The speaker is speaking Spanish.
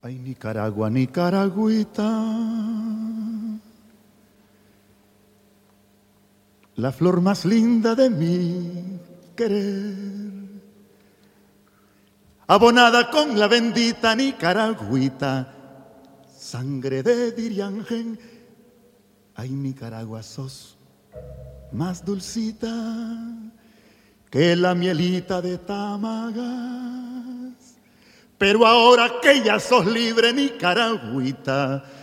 Ay, Nicaragua, Nicaragüita, la flor más linda de mi querer, abonada con la bendita Nicaragüita, sangre de Diriangen. Ay, Nicaragua, sos más dulcita que la mielita de Tamagas. Pero ahora que ya sos libre, Nicaragüita,